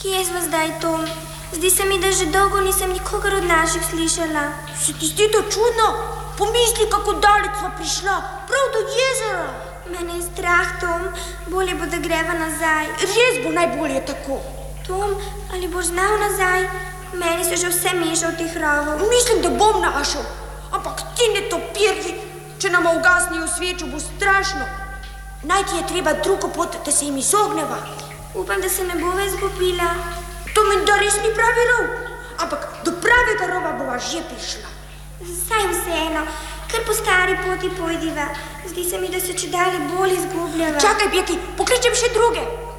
Kje sva zdaj, Tom? Zdi se mi, da že dolgo nisem nikogar od naših slišala. Se ti zdi to čudno? Pomisli, kako daleč sva prišla, prav do jezera. Mene je strah, Tom. Bolje bo, da greva nazaj. Res bo najbolje tako. Tom, ali boš znal nazaj? Meni se že vse meša v teh rovov. Mislim, da bom našel. Ampak ti ne topirji, če nam ugasnijo svečo, bo strašno. Najti je treba drugo pot, da se jim izogneva. Upam, da se ne bova izgubila. To menda res ni pravi rov, ampak do pravega rova bova že prišla. Saj vseeno, kar po stari poti pojdiva. Zdi se mi, da se čedalje bolj izgubljava. Čakaj, Beki, pokličem še druge.